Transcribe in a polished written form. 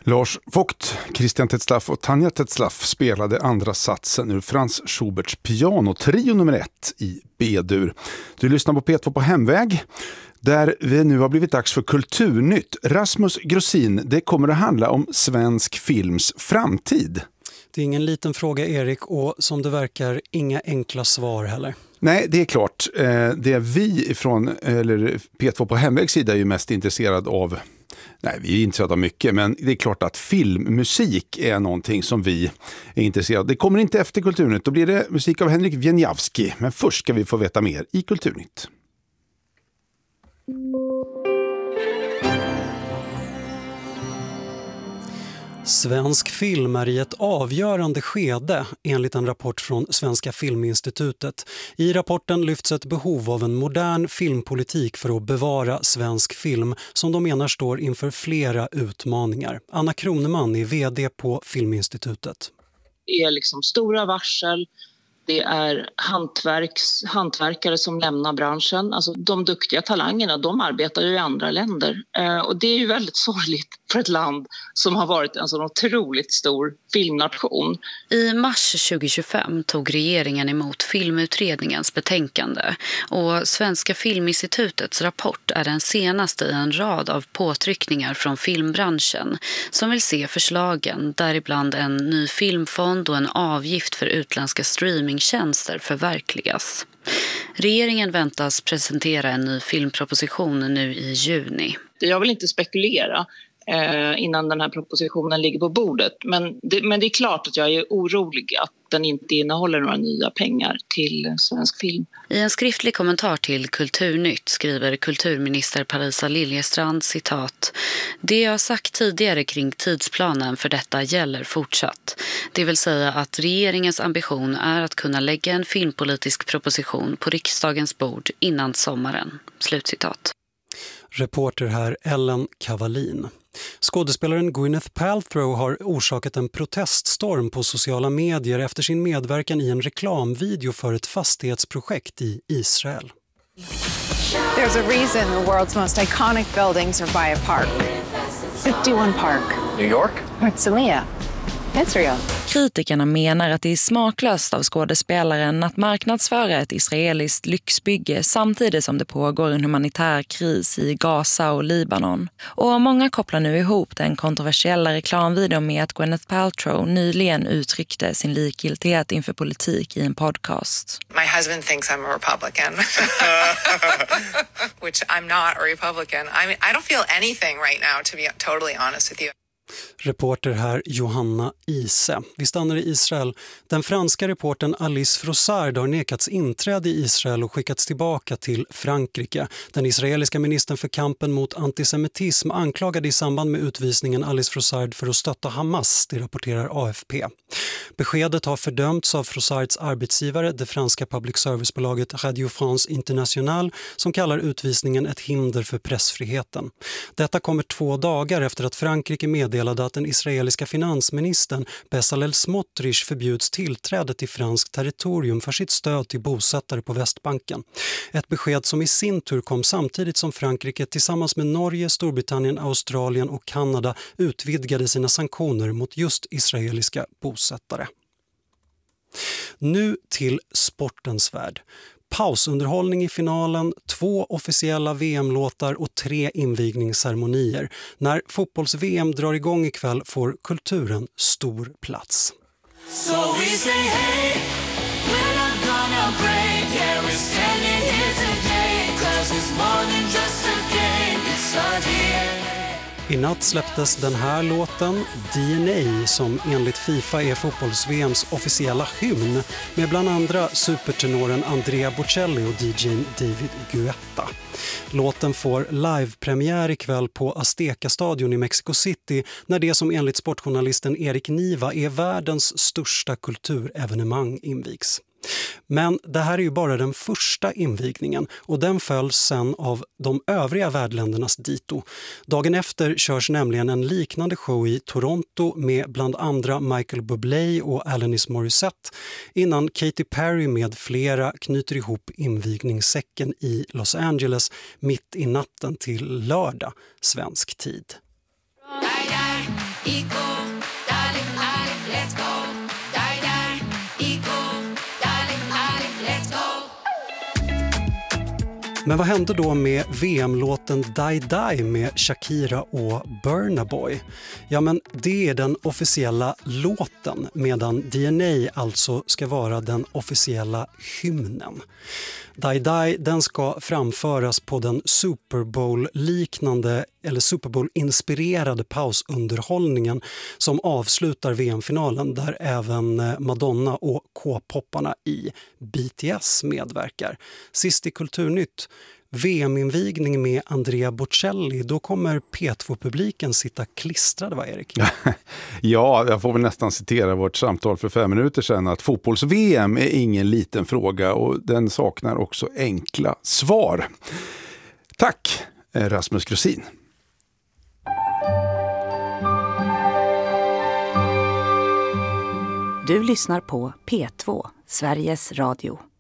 Lars Vogt, Christian Tetzlaff och Tanja Tetzlaff spelade andra satsen ur Franz Schuberts pianotrio nummer 1 i B-dur. Du lyssnar på P2 på hemväg, där vi nu har blivit dags för Kulturnytt. Rasmus Grossin, det kommer att handla om svensk films framtid. Det är ingen liten fråga, Erik, och som det verkar inga enkla svar heller. Nej, det är klart. Det vi från P2 på hemvägs sida är ju mest intresserad av. Nej, vi är intresserade av mycket, men det är klart att filmmusik är någonting som vi är intresserade av. Det kommer inte efter Kulturnytt, då blir det musik av Henrik Wieniawski. Men först ska vi få veta mer i Kulturnytt. Svensk film är i ett avgörande skede enligt en rapport från Svenska Filminstitutet. I rapporten lyfts ett behov av en modern filmpolitik för att bevara svensk film som de menar står inför flera utmaningar. Anna Kroneman är vd på Filminstitutet. Det är liksom stora varsel. Det är hantverkare som lämnar branschen. Alltså de duktiga talangerna, de arbetar ju i andra länder. Och det är ju väldigt sorgligt för ett land som har varit en sån otroligt stor filmnation. I mars 2025 tog regeringen emot filmutredningens betänkande. Och Svenska Filminstitutets rapport är den senaste i en rad av påtryckningar från filmbranschen som vill se förslagen, däribland en ny filmfond och en avgift för utländska streamingtjänster förverkligas. Regeringen väntas presentera en ny filmproposition nu i juni. Jag vill inte spekulera innan den här propositionen ligger på bordet. Men det är klart att jag är orolig att den inte innehåller några nya pengar till svensk film. I en skriftlig kommentar till Kulturnytt skriver kulturminister Parisa Liljestrand citat: "Det jag sagt tidigare kring tidsplanen för detta gäller fortsatt. Det vill säga att regeringens ambition är att kunna lägga en filmpolitisk proposition på riksdagens bord innan sommaren." Slutcitat. Reporter här Ellen Kavalin. Skådespelaren Gwyneth Paltrow har orsakat en proteststorm på sociala medier efter sin medverkan i en reklamvideo för ett fastighetsprojekt i Israel. There's a reason the world's most iconic buildings are by a park. 51 Park. New York? Herzliya. Israel. Kritikerna menar att det är smaklöst av skådespelaren att marknadsföra ett israeliskt lyxbygge samtidigt som det pågår en humanitär kris i Gaza och Libanon. Och många kopplar nu ihop den kontroversiella reklamvideon med att Gwyneth Paltrow nyligen uttryckte sin likgiltighet inför politik i en podcast. My husband thinks I'm a Republican, which I'm not a Republican. I don't feel anything right now, to be totally honest with you. Reporter här Johanna Ise. Vi stannar i Israel. Den franska reportern Alice Frossard har nekats inträde i Israel och skickats tillbaka till Frankrike. Den israeliska ministern för kampen mot antisemitism anklagade i samband med utvisningen Alice Frossard för att stötta Hamas, det rapporterar AFP. Beskedet har fördömts av Frossards arbetsgivare, det franska public servicebolaget Radio France International, som kallar utvisningen ett hinder för pressfriheten. Detta kommer 2 dagar efter att Frankrike meddelade att den israeliska finansministern Bezalel Smotrich förbjuds tillträde till franskt territorium för sitt stöd till bosättare på Västbanken. Ett besked som i sin tur kom samtidigt som Frankrike tillsammans med Norge, Storbritannien, Australien och Kanada utvidgade sina sanktioner mot just israeliska bosättare. Nu till sportens värld. Pausunderhållning i finalen, 2 officiella VM-låtar och 3 invigningsceremonier. När fotbolls-VM drar igång ikväll får kulturen stor plats. So we say hey, we're not gonna break. Yeah, we're standing here today, 'cause it's more than just a game, it's our DNA. I natt släpptes den här låten, DNA, som enligt FIFA är fotbolls-VMs officiella hymn, med bland andra supertenoren Andrea Bocelli och DJ:n David Guetta. Låten får livepremiär ikväll på Azteca-stadion i Mexico City, när det som enligt sportjournalisten Erik Niva är världens största kulturevenemang invigs. Men det här är ju bara den första invigningen och den följs sen av de övriga värdländernas dito. Dagen efter körs nämligen en liknande show i Toronto med bland andra Michael Bublé och Alanis Morissette, innan Katy Perry med flera knyter ihop invigningssäcken i Los Angeles mitt i natten till lördag svensk tid. Ico, darling, darling, let's go. Die, die, Ico, darling, darling, let's go. Men vad hände då med VM-låten Die Die med Shakira och Burna Boy? Ja, men det är den officiella låten, medan DNA alltså ska vara den officiella hymnen. Die Die, den ska framföras på den Super Bowl-liknande eller Super Bowl-inspirerade pausunderhållningen som avslutar VM-finalen, där även Madonna och K-popparna i BTS medverkar. Sist i Kulturnytt, VM-invigning med Andrea Bocelli. Då kommer P2-publiken sitta klistrade, va Erik? Ja, jag får väl nästan citera vårt samtal för 5 minuter sedan att fotbolls-VM är ingen liten fråga och den saknar också enkla svar. Tack, Rasmus Grosin. Du lyssnar på P2, Sveriges Radio.